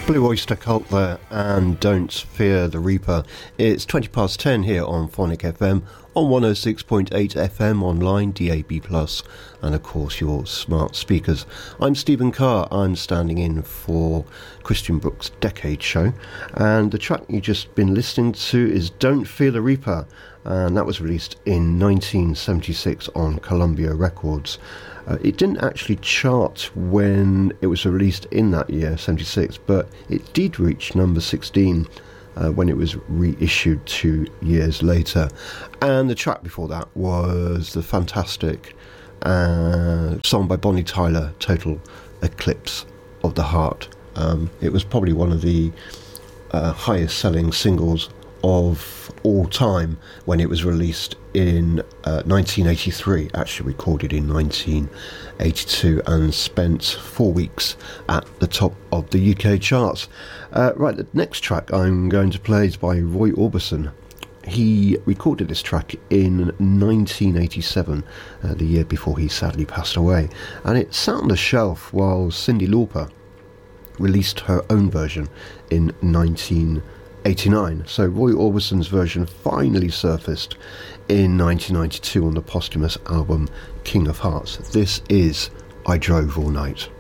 Blue Oyster Cult there, and Don't Fear the Reaper. It's 20 past 10 here on Phonic FM, on 106.8 FM online, DAB+, and of course your smart speakers. I'm Stephen Carr. I'm standing in for Christian Brooks' Decade Show, and the track you've just been listening to is Don't Fear the Reaper, and that was released in 1976 on Columbia Records. It didn't actually chart when it was released in that year, 76, but it did reach number 16 when it was reissued 2 years later. And the track before that was the fantastic song by Bonnie Tyler, Total Eclipse of the Heart. It was probably one of the highest selling singles of all time when it was released in 1983, actually recorded in 1982, and spent 4 weeks at the top of the UK charts. Right, the next track I'm going to play is by Roy Orbison. He recorded this track in 1987, the year before he sadly passed away, and it sat on the shelf while Cyndi Lauper released her own version in 1989. So Roy Orbison's version finally surfaced in 1992 on the posthumous album King of Hearts. This is I Drove All Night.